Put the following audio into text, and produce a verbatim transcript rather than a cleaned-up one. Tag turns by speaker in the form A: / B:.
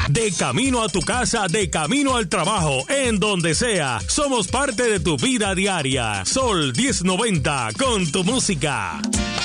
A: De camino a tu casa, de camino al trabajo, en donde sea, somos parte de tu vida diaria. Sol diez noventa, con tu música.